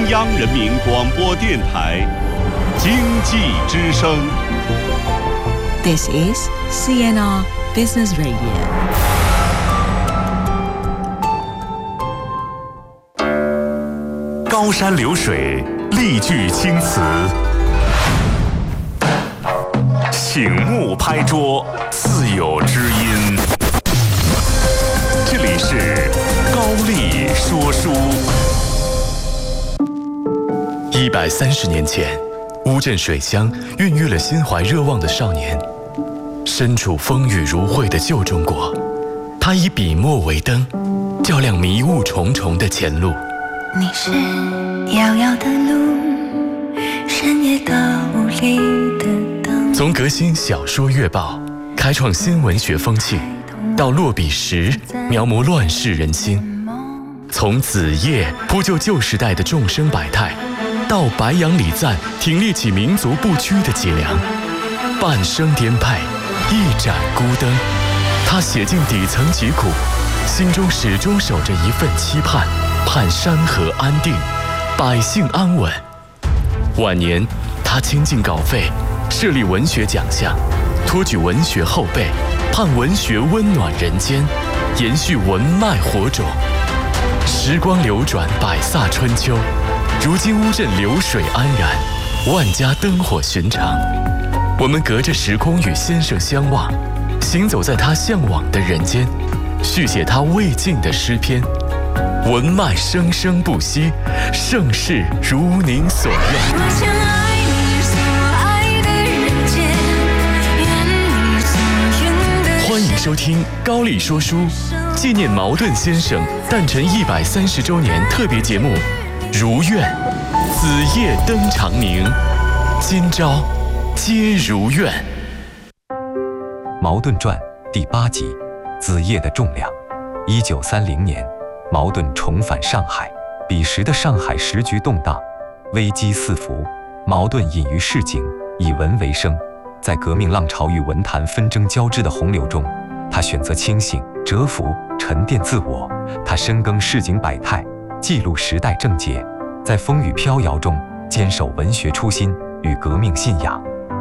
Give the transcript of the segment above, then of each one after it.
央人民广播电台经济之声。 This is CNR Business Radio。 高山流水，丽句青词，醒目拍桌，自有知音。这里是高丽说书。130年前，乌镇水乡孕育了心怀热望的少年。身处风雨如晦的旧中国，他以笔墨为灯，照亮迷雾重重的前路。 你是遥遥的路，深夜的无力的灯。 从革新小说月报开创新文学风气，到落笔时描摹乱世人心；从子夜铺就旧时代的众生百态，到白杨礼赞挺立起民族不屈的脊梁。半生颠沛，一盏孤灯，他写尽底层疾苦，心中始终守着一份期盼，盼山河安定，百姓安稳。晚年，他倾尽稿费，设立文学奖项，托举文学后辈，盼文学温暖人间，延续文脉火种。时光流转，百飒春秋，如今乌镇流水安然，万家灯火寻常。我们隔着时空与先生相望，行走在他向往的人间，续写他未尽的诗篇。文脉生生不息，盛世如您所愿。 我想爱你所爱的人间，愿你所愿的。 欢迎收听高丽说书，纪念茅盾先生诞辰130周年特别节目《如愿》，子夜灯长明，今朝皆如愿。 茅盾传第8集，子夜的重量。1930年，茅盾重返上海。彼时的上海时局动荡，危机四伏。茅盾隐于市井，以文为生。在革命浪潮与文坛纷争交织的洪流中，他选择清醒、蛰伏、沉淀自我。他深耕市井百态，记录时代症结，在风雨飘摇中坚守文学初心与革命信仰。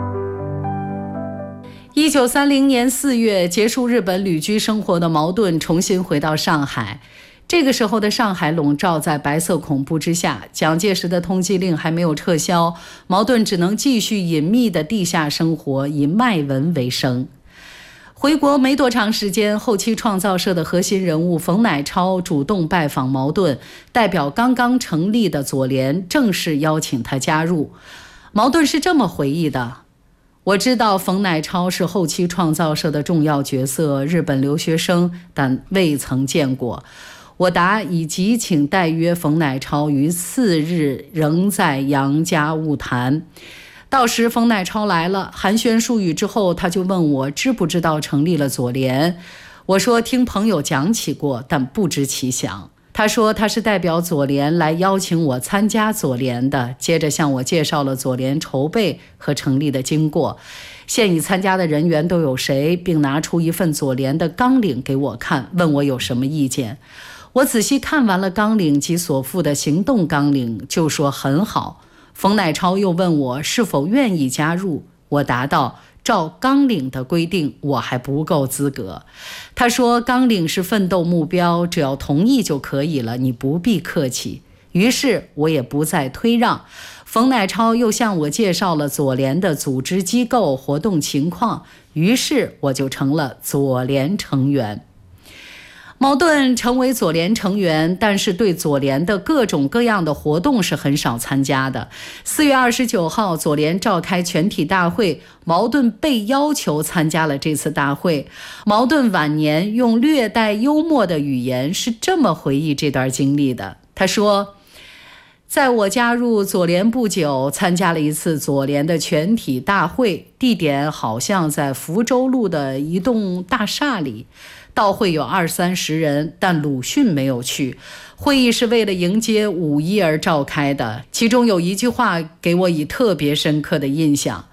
1930年4月，结束日本旅居生活的茅盾重新回到上海。这个时候的上海笼罩在白色恐怖之下，蒋介石的通缉令还没有撤销，茅盾只能继续隐秘的地下生活，以卖文为生。回国没多长时间，后期创造社的核心人物冯乃超主动拜访茅盾，代表刚刚成立的左联正式邀请他加入。茅盾是这么回忆的：我知道冯乃超是后期创造社的重要角色，日本留学生，但未曾见过。我答以即请代约冯乃超于4日仍在杨家晤谈。到时冯乃超来了，寒暄数语之后，他就问我知不知道成立了左联。我说听朋友讲起过，但不知其详。他说他是代表左联来邀请我参加左联的，接着向我介绍了左联筹备和成立的经过，现已参加的人员都有谁，并拿出一份左联的纲领给我看，问我有什么意见。我仔细看完了纲领及所附的行动纲领，就说很好。冯乃超又问我是否愿意加入，我答道照纲领的规定，我还不够资格。他说纲领是奋斗目标，只要同意就可以了，你不必客气。于是我也不再推让。冯乃超又向我介绍了左联的组织机构、活动情况，于是我就成了左联成员。茅盾成为左联成员，但是对左联的各种各样的活动是很少参加的。4月29号，左联召开全体大会，茅盾被要求参加了这次大会。茅盾晚年用略带幽默的语言是这么回忆这段经历的。他说，在我加入左联不久，参加了一次左联的全体大会，地点好像在福州路的一栋大厦里。到会有20-30人，但鲁迅没有去。会议是为了迎接5·1而召开的，其中有一句话给我以特别深刻的印象：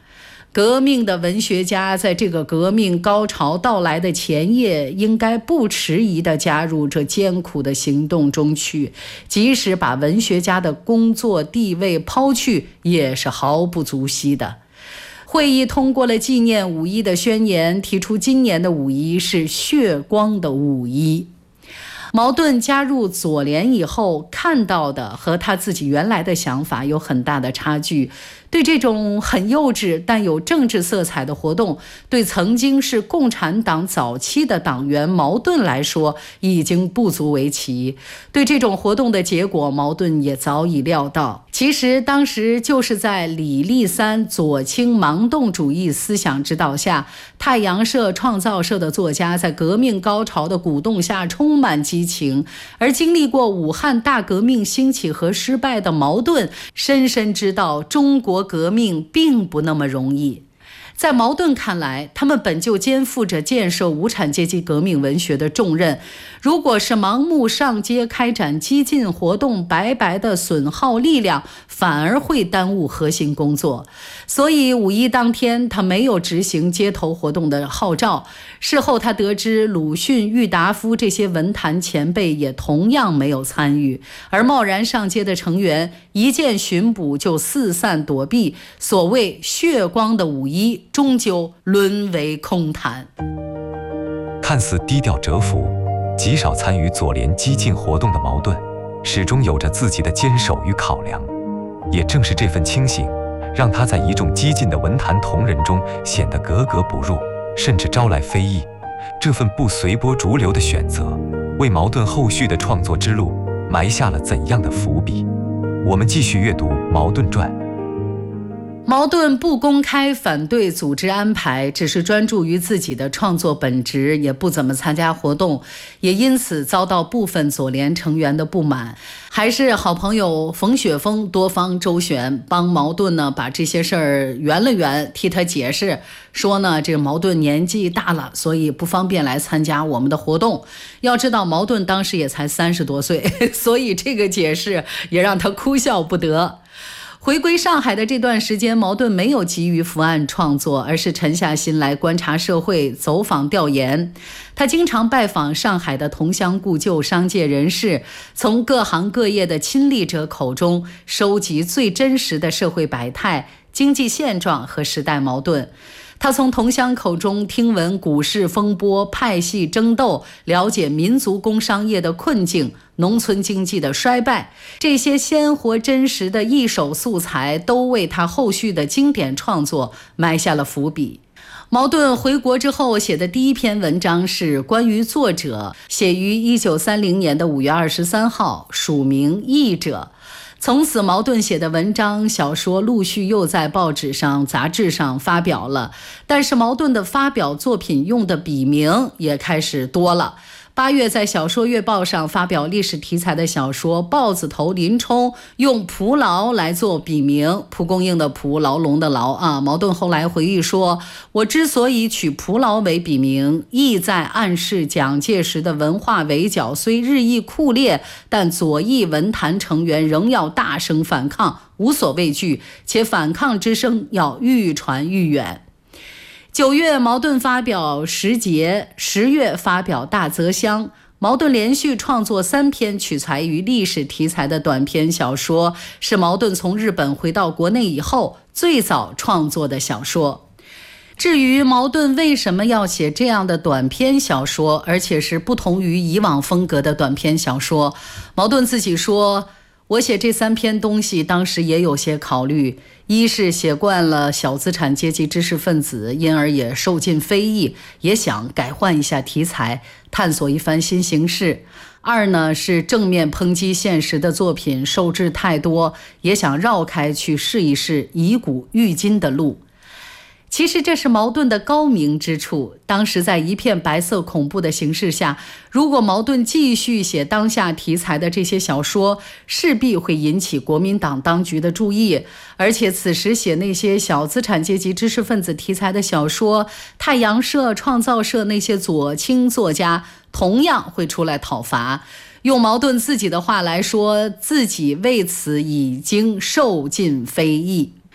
革命的文学家在这个革命高潮到来的前夜，应该不迟疑地加入这艰苦的行动中去，即使把文学家的工作地位抛去，也是毫不足惜的。会议通过了纪念五一的宣言，提出今年的五一是血光的五一。茅盾加入左联以后，看到的和他自己原来的想法有很大的差距。对这种很幼稚但有政治色彩的活动，对曾经是共产党早期的党员茅盾来说已经不足为奇。对这种活动的结果，茅盾也早已料到。其实当时就是在李立三左倾盲动主义思想指导下，太阳社、创造社的作家在革命高潮的鼓动下充满激情，而经历过武汉大革命兴起和失败的茅盾，深深知道中国革命并不那么容易。在茅盾看来，他们本就肩负着建设无产阶级革命文学的重任，如果是盲目上街开展激进活动，白白的损耗力量，反而会耽误核心工作。所以五一当天，他没有执行街头活动的号召。事后他得知鲁迅、郁达夫这些文坛前辈也同样没有参与，而贸然上街的成员一见巡捕就四散躲避，所谓血光的五一终究沦为空谈。 看似低调蛰伏，极少参与左联激进活动的茅盾，始终有着自己的坚守与考量。也正是这份清醒，让他在一众激进的文坛同仁中显得格格不入，甚至招来非议。这份不随波逐流的选择，为茅盾后续的创作之路埋下了怎样的伏笔？我们继续阅读《茅盾传》。 茅盾不公开反对组织安排，只是专注于自己的创作本职，也不怎么参加活动，也因此遭到部分左联成员的不满。还是好朋友冯雪峰多方周旋，帮茅盾呢把这些事儿圆了圆，替他解释说呢，这个茅盾年纪大了，所以不方便来参加我们的活动。要知道茅盾当时也才30多岁，所以这个解释也让他哭笑不得。回归上海的这段时间，茅盾没有急于伏案创作，而是沉下心来观察社会，走访调研。他经常拜访上海的同乡故旧商界人士，从各行各业的亲历者口中收集最真实的社会百态、经济现状和时代矛盾。他从同乡口中听闻股市风波、派系争斗，了解民族工商业的困境、农村经济的衰败，这些鲜活真实的一手素材都为他后续的经典创作埋下了伏笔。茅盾回国之后写的第一篇文章是关于作者，写于1930年的5月23号，署名译者。从此茅盾写的文章、小说陆续又在报纸上、杂志上发表了，但是茅盾的发表作品用的笔名也开始多了。8月在小说月报上发表历史题材的小说《豹子头林冲》，用蒲牢来做笔名，蒲公英的蒲，牢笼的牢啊。茅盾后来回忆说，我之所以取蒲牢为笔名，意在暗示蒋介石的文化围剿虽日益酷烈，但左翼文坛成员仍要大声反抗，无所畏惧，且反抗之声要愈传愈远。9月茅盾发表《时节》，10月发表《大泽乡》。茅盾连续创作3篇取材于历史题材的短篇小说，是茅盾从日本回到国内以后最早创作的小说。至于茅盾为什么要写这样的短篇小说，而且是不同于以往风格的短篇小说，茅盾自己说，我写这3篇东西当时也有些考虑，一是写惯了小资产阶级知识分子，因而也受尽非议，也想改换一下题材，探索一番新形式。二呢，是正面抨击现实的作品受制太多，也想绕开去试一试以古喻今的路。其实这是茅盾的高明之处。当时在一片白色恐怖的形势下，如果茅盾继续写当下题材的这些小说，势必会引起国民党当局的注意。而且此时写那些小资产阶级知识分子题材的小说，太阳社、创造社那些左倾作家同样会出来讨伐。用茅盾自己的话来说，自己为此已经受尽非议。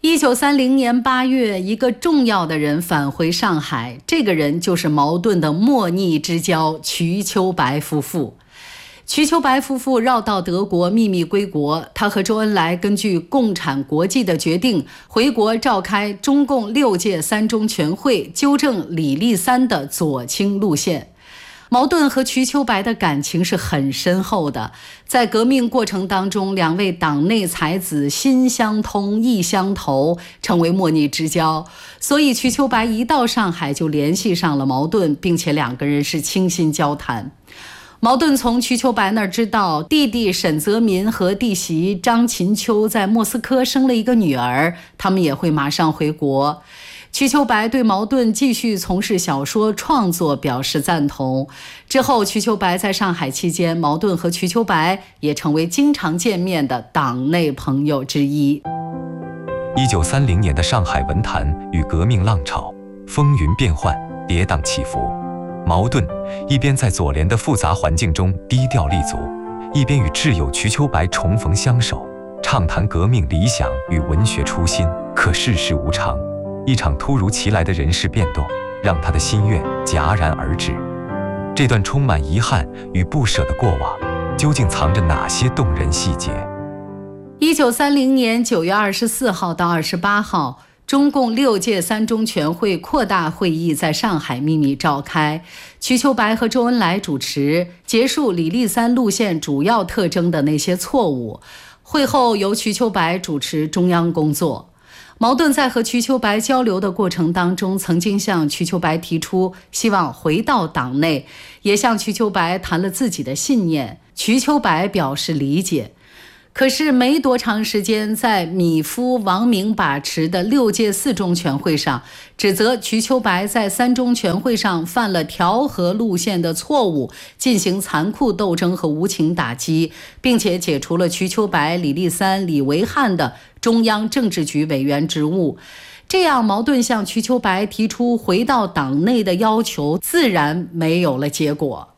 1930年8月，一个重要的人返回上海，这个人就是茅盾的莫逆之交瞿秋白夫妇。瞿秋白夫妇绕道德国秘密归国，他和周恩来根据共产国际的决定，回国召开中共6届三中全会，纠正李立三的左倾路线。茅盾和瞿秋白的感情是很深厚的，在革命过程当中，两位党内才子心相通意相投，成为莫逆之交。所以瞿秋白一到上海就联系上了茅盾，并且两个人是倾心交谈。茅盾从瞿秋白那儿知道，弟弟沈泽民和弟媳张琴秋在莫斯科生了一个女儿，他们也会马上回国。瞿秋白对茅盾继续从事小说创作表示赞同。之后，瞿秋白在上海期间，茅盾和瞿秋白也成为经常见面的党内朋友之一。 1930年的上海文坛与革命浪潮风云变幻，跌宕起伏。茅盾一边在左联的复杂环境中低调立足，一边与挚友瞿秋白重逢相守，畅谈革命理想与文学初心。可世事无常，一场突如其来的人事变动，让他的心愿戛然而止。这段充满遗憾与不舍的过往，究竟藏着哪些动人细节 ？1930年9月24号到28号，中共6届三中全会扩大会议在上海秘密召开，瞿秋白和周恩来主持，结束李立三路线主要特征的那些错误。会后由瞿秋白主持中央工作。茅盾在和瞿秋白交流的过程当中，曾经向瞿秋白提出希望回到党内，也向瞿秋白谈了自己的信念，瞿秋白表示理解。可是没多长时间，在米夫、王明把持的6届四中全会上，指责瞿秋白在三中全会上犯了调和路线的错误，进行残酷斗争和无情打击，并且解除了瞿秋白、李立三、李维汉的中央政治局委员职务。这样，茅盾向瞿秋白提出回到党内的要求，自然没有了结果。